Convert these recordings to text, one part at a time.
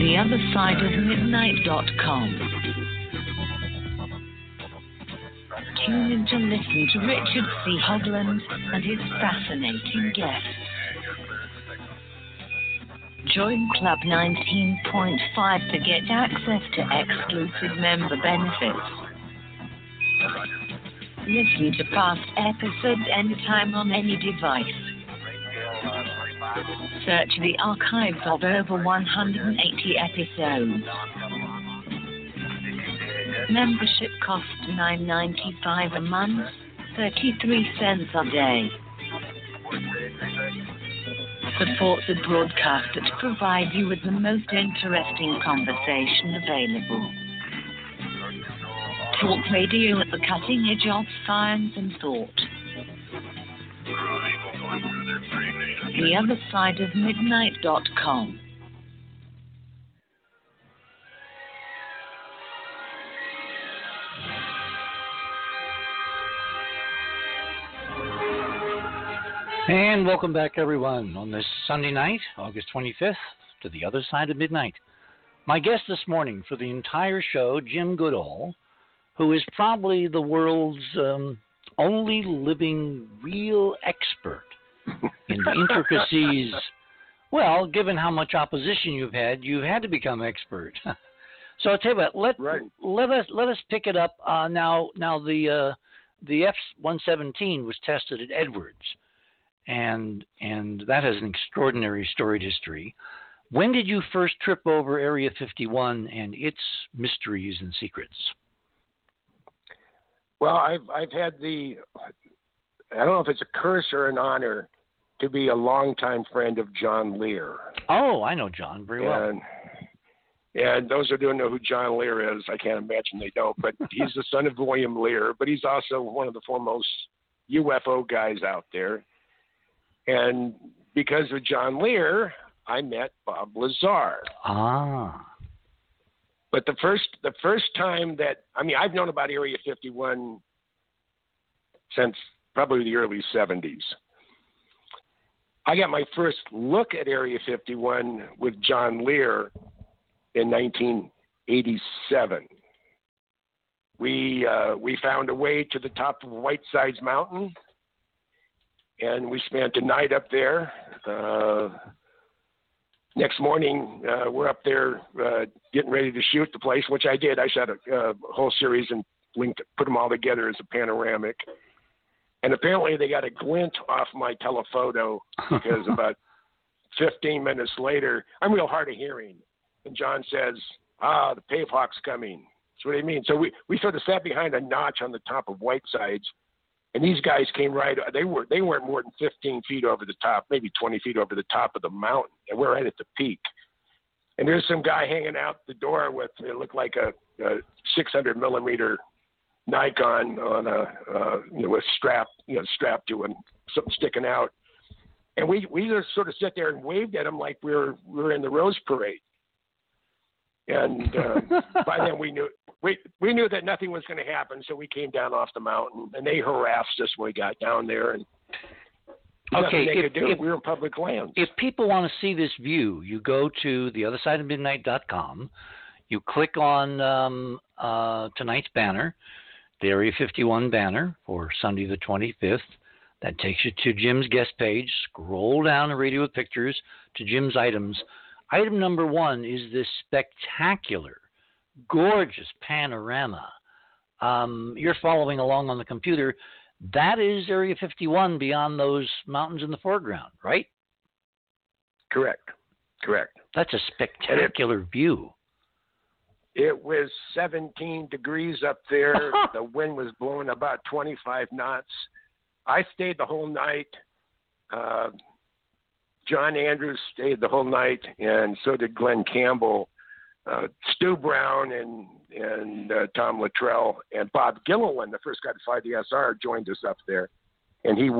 theothersideofmidnight.com. Tune in to listen to Richard C. Hogland and his fascinating guests. Join Club 19.5 to get access to exclusive member benefits. Listen to past episodes anytime on any device. Search the archives of over 180 episodes. Membership costs $9.95 a month, 33 cents a day. Support the broadcasters to provide you with the most interesting conversation available. Talk radio at the cutting edge of science and thought. theothersideofmidnight.com. And welcome back, everyone, on this Sunday night, August 25th, to The Other Side of Midnight. My guest this morning for the entire show, Jim Goodall, who is probably the world's only living real expert in the intricacies. Well, given how much opposition you've had to become expert. So I'll tell you what, let us pick it up now. The F-117 was tested at Edwards. And that has an extraordinary storied history. When did you first trip over Area 51 and its mysteries and secrets? Well, I've had I don't know if it's a curse or an honor to be a longtime friend of John Lear. Oh, I know John very well. And those who don't know who John Lear is, I can't imagine they don't, but he's the son of William Lear, but he's also one of the foremost UFO guys out there. And because of John Lear, I met Bob Lazar. Ah. But the first time that, I've known about Area 51 since probably the early 70s. I got my first look at Area 51 with John Lear in 1987. We found a way to the top of Whitesides Mountain, and we spent a night up there. Next morning, we're up there getting ready to shoot the place, which I did. I shot a whole series and put them all together as a panoramic. And apparently they got a glint off my telephoto because about 15 minutes later, I'm real hard of hearing. And John says, the Pavehawk's coming. That's what I mean. So we sort of sat behind a notch on the top of Whitesides. And these guys came they weren't more than 15 feet over the top, maybe 20 feet over the top of the mountain. And we're right at the peak. And there's some guy hanging out the door with, it looked like a 600 millimeter Nikon on with strapped to and something sticking out. And we just sort of sit there and waved at him like we were in the Rose Parade. And by then we knew that nothing was going to happen, so we came down off the mountain, and they harassed us when we got down there. And okay, we were in public lands. If people want to see this view, you go to theothersideofmidnight.com. You click on tonight's banner, the Area 51 banner for Sunday the 25th. That takes you to Jim's guest page. Scroll down the radio with pictures to Jim's items. Item number 1 is this spectacular, gorgeous panorama. You're following along on the computer. That is Area 51 beyond those mountains in the foreground, right? Correct. That's a spectacular view. It was 17 degrees up there. The wind was blowing about 25 knots. I stayed the whole night. John Andrews stayed the whole night, and so did Glenn Campbell. Stu Brown and Tom Luttrell and Bob Gilliland, the first guy to fly the SR, joined us up there. And they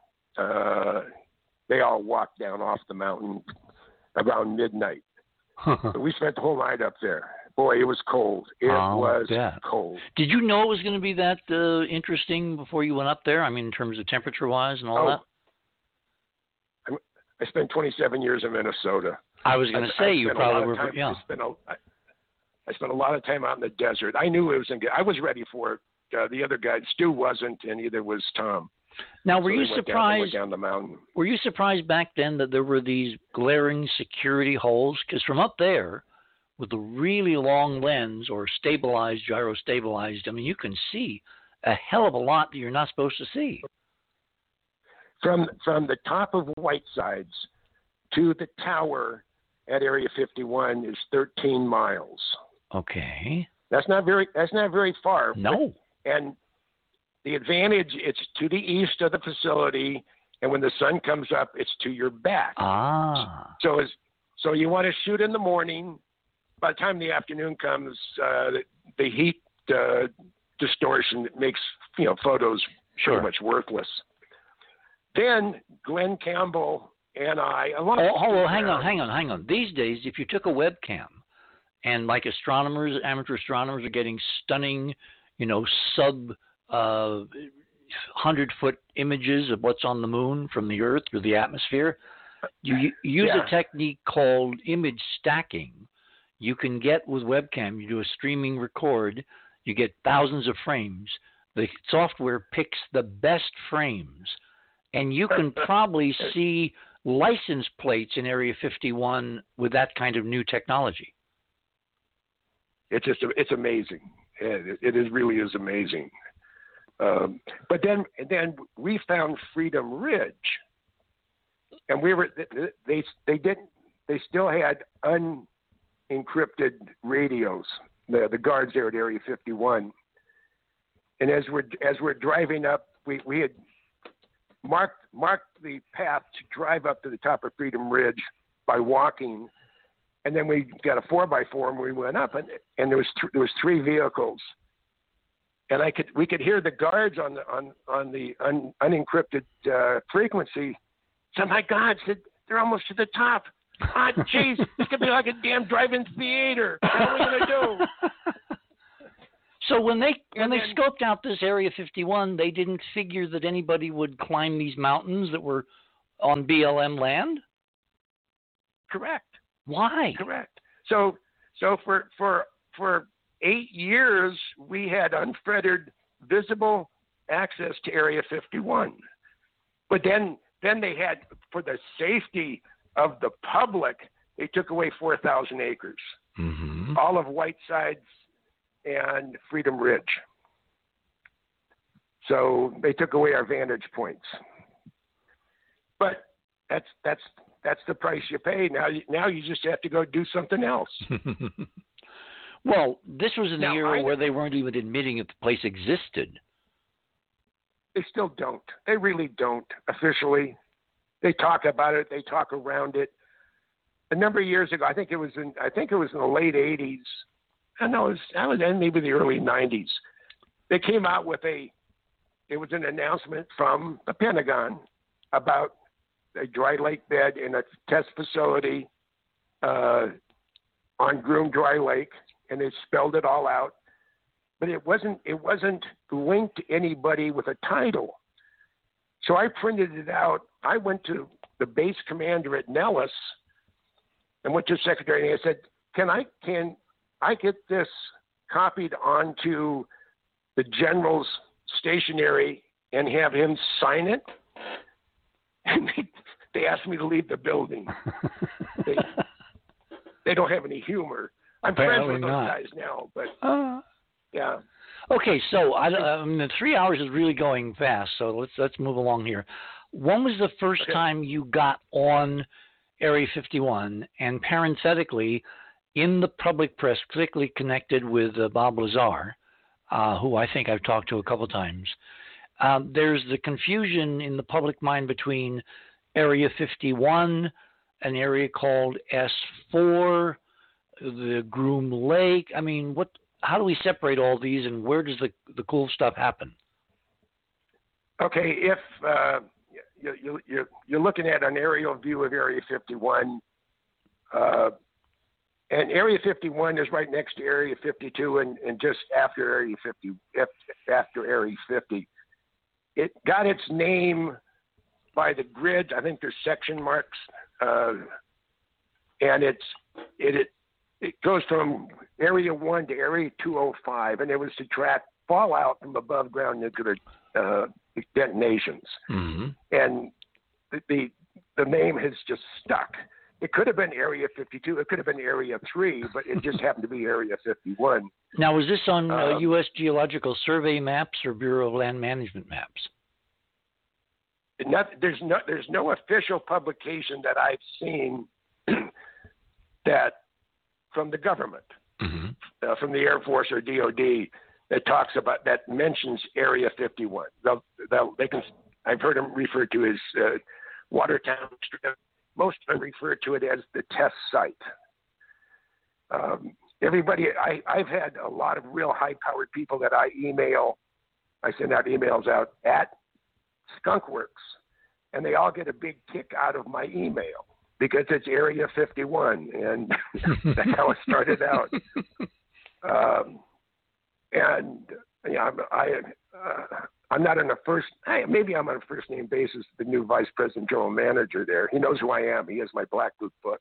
all walked down off the mountain around midnight. So we spent the whole night up there. Boy, it was cold. It was cold. Did you know it was going to be that interesting before you went up there? I mean, in terms of temperature-wise and all that? I spent 27 years in Minnesota. I was going to say you probably were. Yeah. I spent a lot of time out in the desert. I knew it was I was ready for it. The other guy, Stu, wasn't, and neither was Tom. Now, were you surprised? Down the mountain. Were you surprised back then that there were these glaring security holes? Because from up there, with a really long lens or stabilized, gyro stabilized, I mean, you can see a hell of a lot that you're not supposed to see. From the top of Whitesides to the tower at Area 51 is 13 miles. Okay. That's not very far. No. And the advantage, it's to the east of the facility, and when the sun comes up, it's to your back. Ah. So you want to shoot in the morning. By the time the afternoon comes, the heat distortion makes photos pretty much worthless. Then Glenn Campbell and I, hang on. These days, if you took a webcam, and like amateur astronomers are getting stunning, sub 100-foot images of what's on the moon from the Earth through the atmosphere. You use a technique called image stacking. You can get with webcam, you do a streaming record, you get thousands of frames. The software picks the best frames, and you can probably see license plates in Area 51 with that kind of new technology. It's amazing. It really is amazing. But then we found Freedom Ridge, and they still had unencrypted radios. The guards there at Area 51, and as we're driving up, we had marked the path to drive up to the top of Freedom Ridge by walking. And then we got a 4x4 and we went up, and there was three vehicles, and we could hear the guards on the unencrypted frequency. So my God, said they're almost to the top. Ah, jeez, this could be like a damn drive-in theater. What are we gonna do? So when they scoped out this Area 51, they didn't figure that anybody would climb these mountains that were on BLM land? Correct. Why? Correct. So for 8 years we had unfettered visible access to Area 51. But then they had, for the safety of the public, they took away 4,000 acres. Mm-hmm. All of Whitesides and Freedom Ridge. So they took away our vantage points. But that's the price you pay. Now you just have to go do something else. Well, this was in the era where they weren't even admitting that the place existed. They still don't. They really don't officially. They talk about it. They talk around it. A number of years ago, I think it was in the late 80s. I know it was in maybe the early 90s. They came out with it was an announcement from the Pentagon about a dry lake bed in a test facility on Groom Dry Lake, and they spelled it all out. But it wasn't linked to anybody with a title. So I printed it out. I went to the base commander at Nellis and went to the secretary, and I said, can I get this copied onto the general's stationery and have him sign it? And they asked me to leave the building. They don't have any humor. I'm friends with those guys now, but yeah. Okay, so the 3 hours is really going fast. So let's move along here. When was the first time you got on Area 51? And parenthetically, in the public press, particularly connected with Bob Lazar, who I think I've talked to a couple times, there's the confusion in the public mind between Area 51, an area called S4, the Groom Lake. I mean, how do we separate all these, and where does the cool stuff happen? Okay, if you're looking at an aerial view of Area 51, and Area 51 is right next to Area 52 and just after Area 50. After Area 50, it got its name by the grid. I think there's section marks and it goes from Area 1 to Area 205, and it was to track fallout from above ground nuclear detonations. Mm-hmm. And the name has just stuck. It could have been Area 52. It could have been Area 3, but it just happened to be Area 51. Now, was this on U.S. Geological Survey maps or Bureau of Land Management maps? There's no official publication that I've seen that from the government, mm-hmm. From the Air Force or DOD, that mentions Area 51. I've heard them referred to as Watertown Strip. Most of them refer to it as the test site. I've had a lot of real high-powered people that I send out emails out at Skunkworks, and they all get a big kick out of my email because it's Area 51, and that's how it started out. I'm not on a maybe I'm on a first name basis with the new vice president general manager there. He knows who I am. He has my Black book.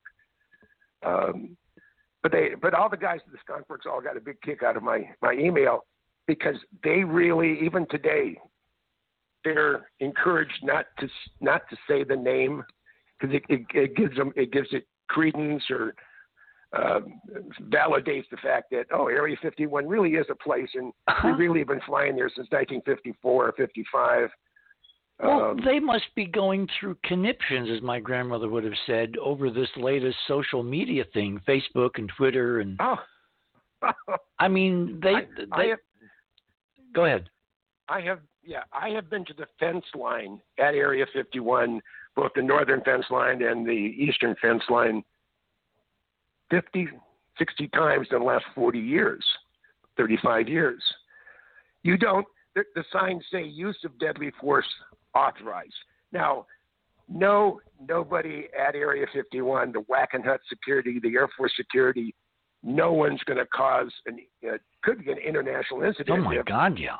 But all the guys at the Skunkworks all got a big kick out of my email because they really, even today, they're encouraged not to say the name because it gives it credence or validates the fact that Area 51 really is a place, and we've really been flying there since 1954 or 55. Well, they must be going through conniptions, as my grandmother would have said, over this latest social media thing, Facebook and Twitter, and I mean, go ahead. I have been to the fence line at Area 51, both the northern fence line and the eastern fence line, 50, 60 times in the last 40 years, 35 years. The signs say use of deadly force authorized. Now, nobody at Area 51, the Wackenhut security, the Air Force security, no one's going to cause could be an international incident. Oh my God, yeah.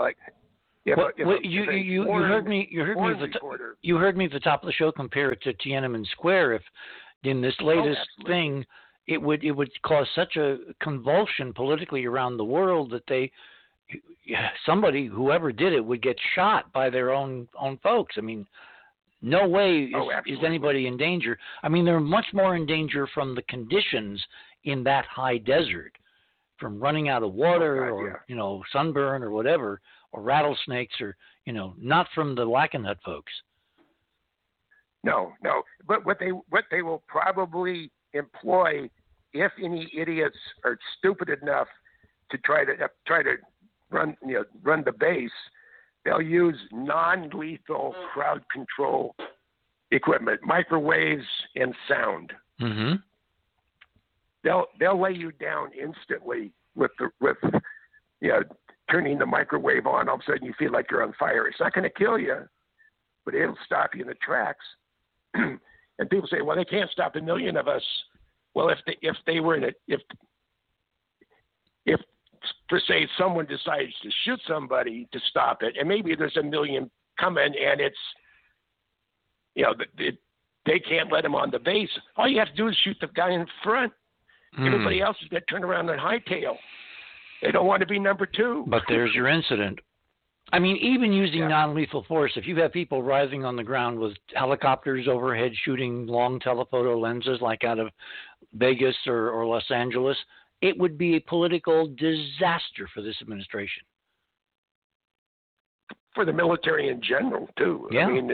You heard me at the top of the show compare it to Tiananmen Square. If in this latest thing, it would cause such a convulsion politically around the world that somebody, whoever did it, would get shot by their own folks. I mean, no way is anybody in danger. I mean, they're much more in danger from the conditions in that high desert, from running out of water or sunburn or whatever, or rattlesnakes or not from the Wackenhut folks. No. But what they will probably employ, if any idiots are stupid enough to try to run the base, they'll use non-lethal crowd control equipment, microwaves and sound. Mm-hmm. They'll lay you down instantly with turning the microwave on. All of a sudden you feel like you're on fire. It's not going to kill you, but it'll stop you in the tracks. And people say, well, they can't stop a million of us. Well, if they were if per se someone decides to shoot somebody to stop it, and maybe there's a million coming, and it's they can't let them on the base. All you have to do is shoot the guy in front. Everybody else is going to turn around and hightail. They don't want to be number two. But there's your incident. I mean, even using non-lethal force, if you have people rising on the ground with helicopters overhead shooting long telephoto lenses like out of Vegas or Los Angeles, it would be a political disaster for this administration. For the military in general, too. Yeah. I mean,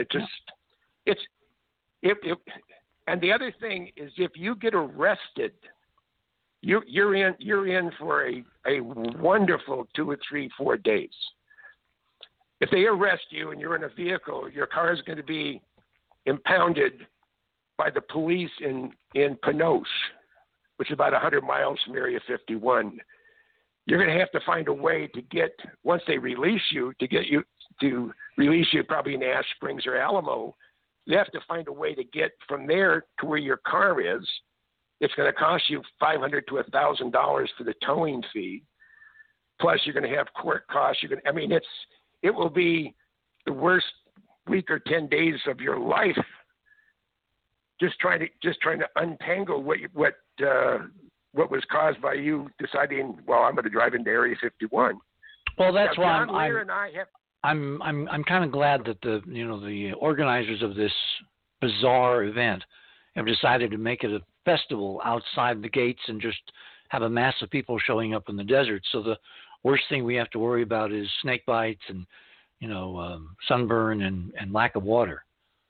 and the other thing is, if you get arrested, you're in for a wonderful 2 or 3, 4 days. If they arrest you and you're in a vehicle, your car is going to be impounded by the police in Pinoche, which is about 100 miles from Area 51. You're going to have to find a way to get, once they release you, to release you probably in Ash Springs or Alamo. You have to find a way to get from there to where your car is. It's going to cost you $500 to $1,000 for the towing fee. Plus, you're going to have court costs. It will be the worst week or 10 days of your life just trying to untangle what was caused by you deciding, well, I'm going to drive into Area 51. Well, that's now, why John Lear and I have. I'm kind of glad that the organizers of this bizarre event have decided to make it a festival outside the gates and just have a mass of people showing up in the desert. So the worst thing we have to worry about is snake bites and sunburn and lack of water.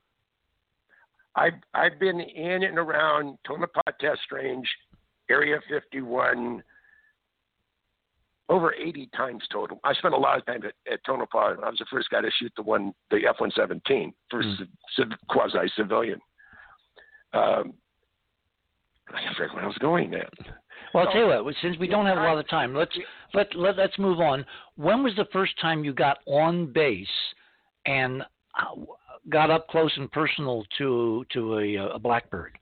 I've been in and around Tonopah Test Range, Area 51, over 80 times total. I spent a lot of time at Tonopah. I was the first guy to shoot the F-117, first quasi-civilian. I forget where I was going now. Well, I'll tell you what. Since we don't have a lot of time, let's move on. When was the first time you got on base and got up close and personal to a blackbird?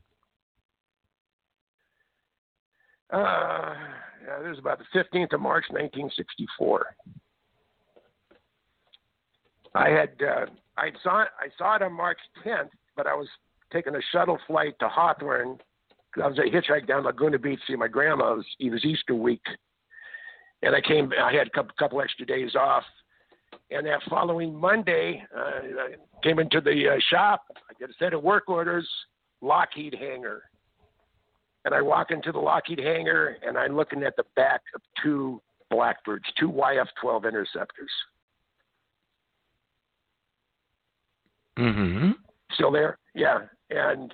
It was about the 15th of March, 1964. I saw it on March 10th, but I was taking a shuttle flight to Hawthorne. I was a hitchhike down Laguna Beach to see my grandma. It was Easter week, and I had a couple extra days off. And that following Monday, I came into the shop. I get a set of work orders, Lockheed hangar. And I walk into the Lockheed hangar, and I'm looking at the back of two Blackbirds, two YF-12 interceptors. Mm-hmm. Still there? Yeah. And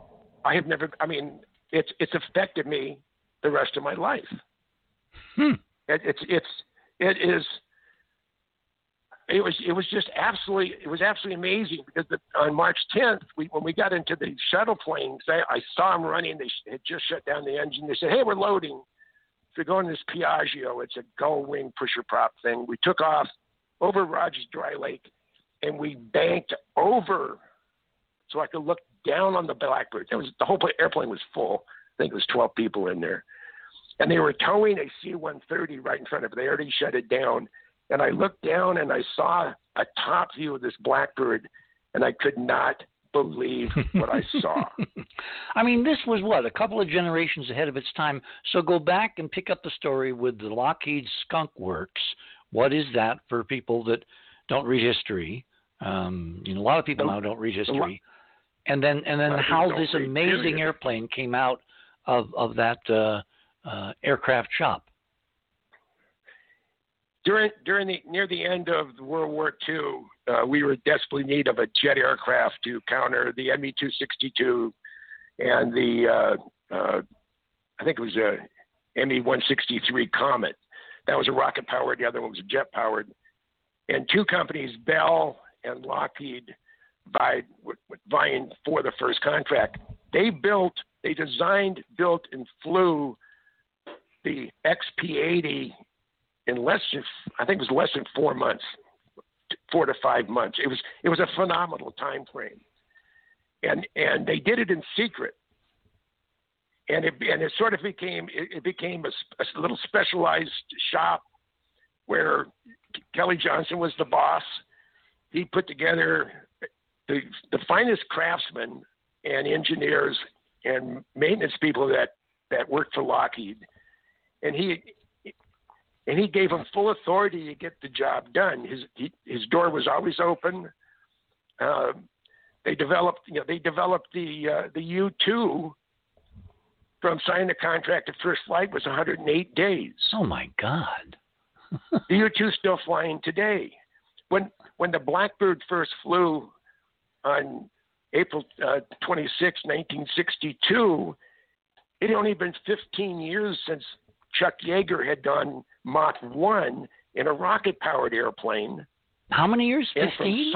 it's affected me the rest of my life. It was absolutely amazing because on March 10th, when we got into the shuttle planes, I saw them running. They had just shut down the engine. They said, "Hey, we're loading. So we're going to this Piaggio. It's a gull-wing pusher prop thing." We took off over Rogers Dry Lake, and we banked over so I could look down on the Blackbird. The whole airplane was full. I think it was 12 people in there. And they were towing a C-130 right in front of it. They already shut it down. And I looked down and I saw a top view of this Blackbird, and I could not believe what I saw. I mean, this was a couple of generations ahead of its time. So go back and pick up the story with the Lockheed Skunk Works. What is that for people that don't read history? A lot of people now don't read history. And then how this amazing airplane came out of that aircraft shop. Near the end of World War II, we were desperately in need of a jet aircraft to counter the ME-262 and the I think it was a ME-163 Comet. That was a rocket powered. The other one was a jet powered. And two companies, Bell and Lockheed, vying for the first contract. They designed, built, and flew the XP-80 in less than 4 months, 4 to 5 months. It was a phenomenal time frame, and they did it in secret, and it sort of became a little specialized shop where Kelly Johnson was the boss. He put together the finest craftsmen and engineers and maintenance people that worked for Lockheed, and he gave them full authority to get the job done. His door was always open. They developed the U-2 from signing the contract to first flight was 108 days. Oh my God! The U-2 is still flying today. When the Blackbird first flew on April 26, 1962, it had only been 15 years since Chuck Yeager had done Mach 1 in a rocket-powered airplane. How many years? 15?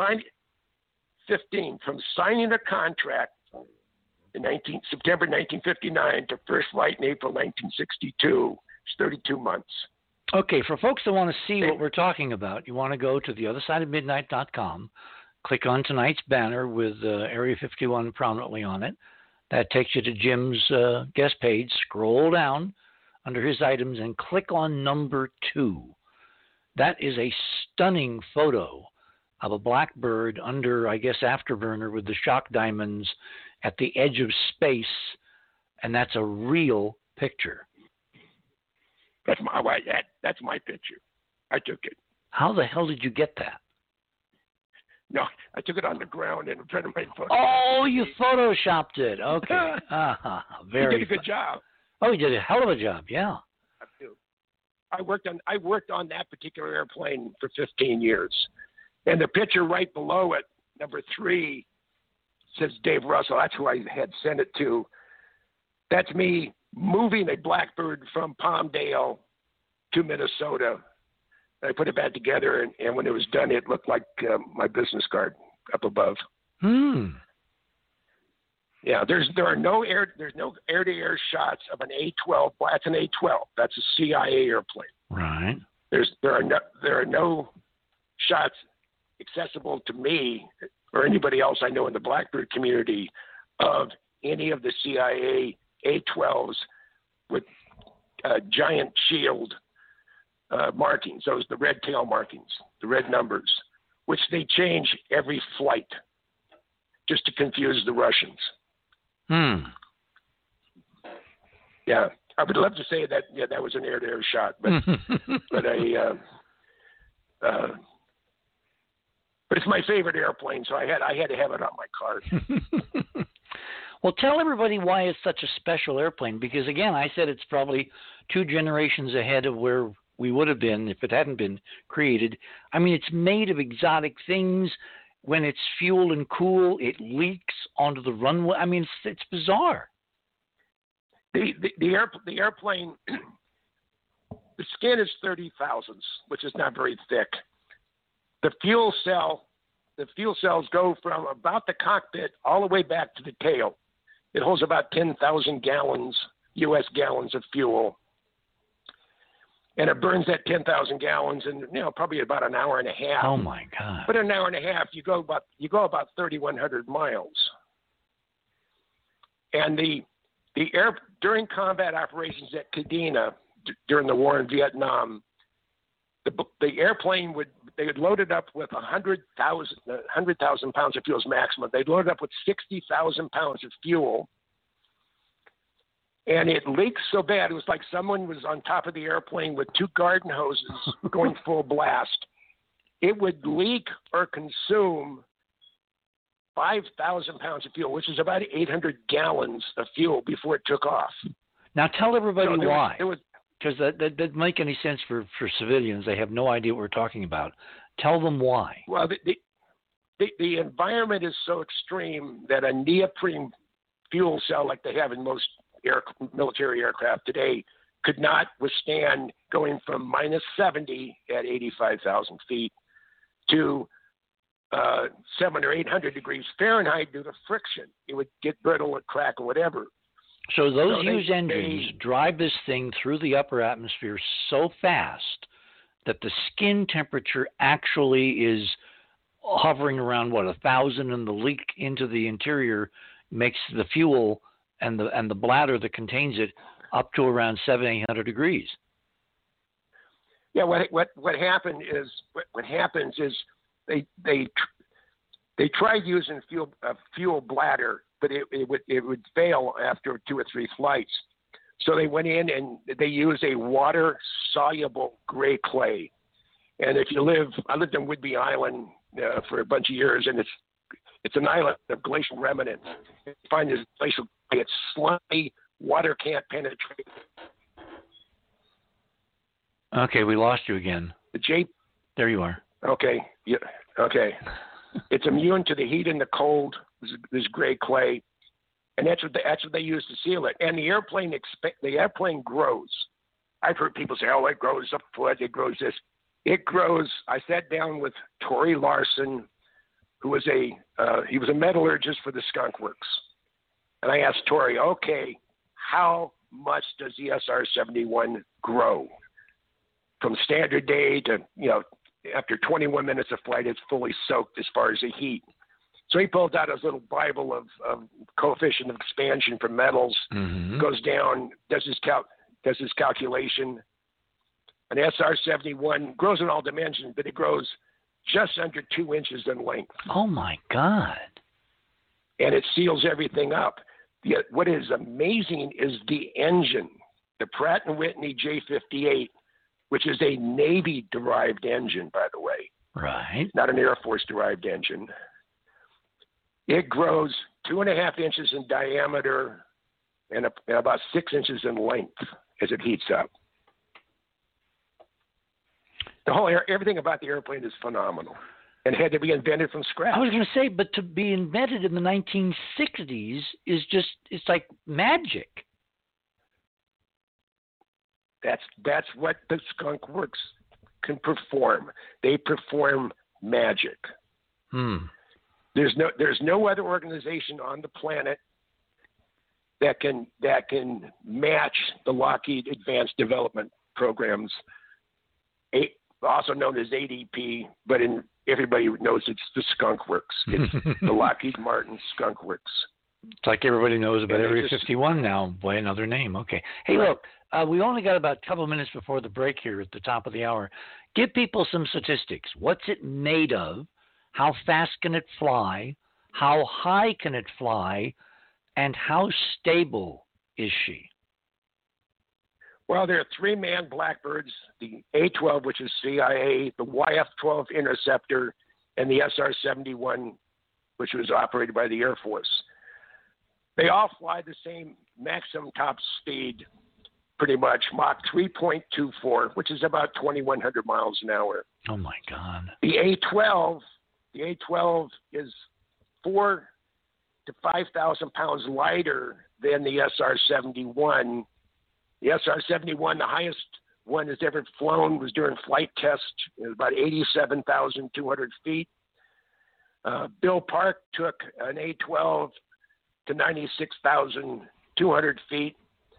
15. From signing a contract in September 1959 to first flight in April 1962. It's 32 months. Okay, for folks that want to see what we're talking about, you want to go to theothersideofmidnight.com, click on tonight's banner with Area 51 prominently on it. That takes you to Jim's guest page. Scroll down under his items and click on number 2. That is a stunning photo of a Blackbird under, I guess, afterburner with the shock diamonds at the edge of space, and that's a real picture. That's my picture. I took it. How the hell did you get that? No, I took it on the ground and a friend of mine photoshopped. Oh, you photoshopped it. Okay. Very. You did a good job. Oh, you did a hell of a job. Yeah. I worked on that particular airplane for 15 years, and the picture right below it, number 3, says Dave Russell. That's who I had sent it to. That's me moving a Blackbird from Palmdale to Minnesota. I put it back together, and when it was done, it looked like my business card up above. Yeah, there's no air-to-air shots of an A-12. Well, that's an A-12. That's a CIA airplane. Right. There are no shots accessible to me or anybody else I know in the Blackbird community of any of the CIA A-12s with giant shield markings. Those the red tail markings, the red numbers, which they change every flight just to confuse the Russians. Yeah, I would love to say that. Yeah, that was an air-to-air shot, but but it's my favorite airplane, so I had to have it on my card. Well, tell everybody why it's such a special airplane, because again, I said it's probably 2 generations ahead of where we would have been if it hadn't been created. I mean, it's made of exotic things. When it's fuel and cool, it leaks onto the runway. I mean, it's bizarre. The airplane, the skin is 30 thousandths, which is not very thick. The fuel cells go from about the cockpit all the way back to the tail. It holds about 10,000 gallons, U.S. gallons of fuel. And it burns that 10,000 gallons in, probably about an hour and a half. Oh my God! But an hour and a half, you go about 3,100 miles. And during combat operations at Kadena during the war in Vietnam, the airplane they would load it up with 100,000 pounds of fuel is maximum. They'd load it up with 60,000 pounds of fuel. And it leaked so bad, it was like someone was on top of the airplane with 2 garden hoses going full blast. It would leak or consume 5,000 pounds of fuel, which is about 800 gallons of fuel before it took off. Now tell everybody why. Because that doesn't make any sense for civilians. They have no idea what we're talking about. Tell them why. Well, the environment is so extreme that a neoprene fuel cell like they have in most military aircraft today could not withstand going from minus 70 at 85,000 feet to 700 or 800 degrees Fahrenheit due to friction. It would get brittle and crack or whatever. So those used engines drive this thing through the upper atmosphere so fast that the skin temperature actually is hovering around 1,000, and the leak into the interior makes the fuel and the bladder that contains it up to around 700-800 degrees. Yeah, what happens is they tried using a fuel bladder, but it would fail after 2 or 3 flights. So they went in and they used a water soluble gray clay. And I lived in Whidbey Island for a bunch of years, and it's an island of glacial remnants. You find this glacial clay, it's slimy, water can't penetrate. Okay, we lost you again. There you are. Okay. Yeah. Okay. It's immune to the heat and the cold. This gray clay, and that's what they use to seal it. And the airplane grows. I've heard people say, "Oh, it grows a foot. It grows this." It grows. I sat down with Torrey Larson, who was he was a metallurgist for the Skunk Works, and I asked Torrey, "Okay, how much does the SR-71 grow from standard day to after 21 minutes of flight, it's fully soaked as far as the heat?" So he pulled out his little Bible of coefficient of expansion for metals, goes down, does his calculation. An SR-71 grows in all dimensions, but it grows just under 2 inches in length. Oh, my God. and it seals everything up. What is amazing is the engine, the Pratt & Whitney J58, which is a Navy-derived engine, by the way. Right. Not an Air Force-derived engine. It grows 2.5 inches in diameter and about 6 inches in length as it heats up. Everything about the airplane is phenomenal and had to be invented from scratch. I was going to say, but to be invented in the 1960s is just, it's like magic. That's what the Skunk Works can perform. They perform magic. There's no other organization on the planet that can match the Lockheed Advanced Development Programs, also known as ADP, but everybody knows it's the Skunk Works. It's the Lockheed Martin Skunk Works. It's like everybody knows about Area 51 now by another name. Okay. Hey, look, we only got about a couple of minutes before the break here at the top of the hour. Give people some statistics. What's it made of? How fast can it fly? How high can it fly? And how stable is she? Well, there are 3-man Blackbirds, the A-12, which is CIA, the YF-12 Interceptor, and the SR-71, which was operated by the Air Force. They all fly the same maximum top speed, pretty much, Mach 3.24, which is about 2,100 miles an hour. Oh, my God. The A-12 is 4,000 to 5,000 pounds lighter than the SR-71. The SR-71, the highest one that's ever flown, was during flight test. It was about 87,200 feet. Bill Park took an A-12 to 96,200 feet.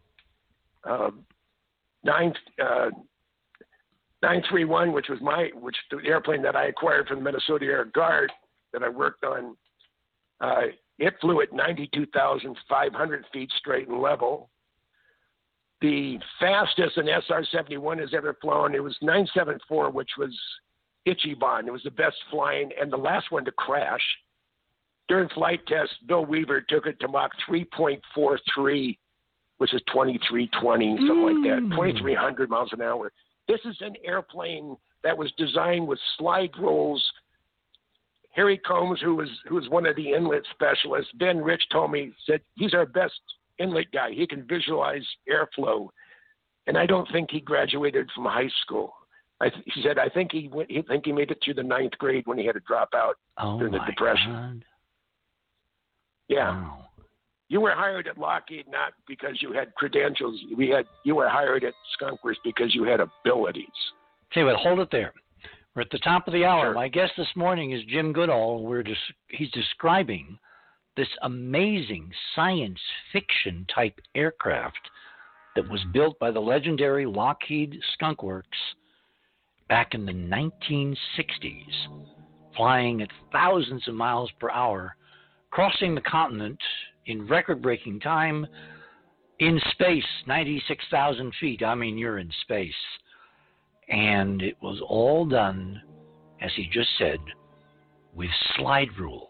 931, which the airplane that I acquired from the Minnesota Air Guard that I worked on, it flew at 92,500 feet straight and level. The fastest an SR-71 has ever flown, it was 974, which was Ichiban. It was the best flying and the last one to crash. During flight test, Bill Weaver took it to Mach 3.43, which is 2320, something like that, 2,300 miles an hour. This is an airplane that was designed with slide rules. Harry Combs, who was one of the inlet specialists, Ben Rich told me, said, he's our best inlet guy. He can visualize airflow. And I don't think he graduated from high school. He said, I think he made it through the 9th grade when he had to drop out during the Depression. God. Yeah. Wow. You were hired at Lockheed not because you had credentials. You were hired at Skunk Works because you had abilities. Okay, but hold it there. We're at the top of the hour. Sure. My guest this morning is Jim Goodall. He's describing this amazing science fiction type aircraft that was built by the legendary Lockheed Skunk Works back in the 1960s, flying at thousands of miles per hour, crossing the continent in record-breaking time in space, 96,000 feet. I mean, you're in space. And it was all done, as he just said, with slide rules.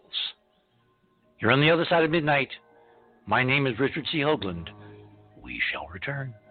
You're on the other side of midnight. My name is Richard C. Hoagland. We shall return.